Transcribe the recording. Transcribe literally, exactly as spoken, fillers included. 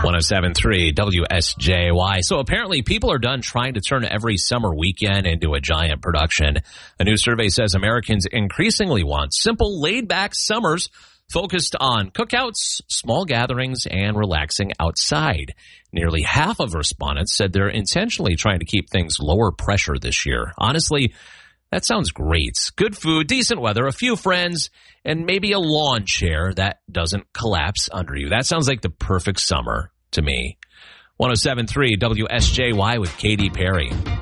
one oh seven point three W S J Y. So apparently people are done trying to turn every summer weekend into a giant production. A new survey says Americans increasingly want simple, laid-back summers focused on cookouts, small gatherings, and relaxing outside. Nearly half of respondents said they're intentionally trying to keep things lower pressure this year. Honestly, that sounds great. Good food, decent weather, a few friends, and maybe a lawn chair that doesn't collapse under you. That sounds like the perfect summer to me. one oh seven point three W S J Y with Katy Perry.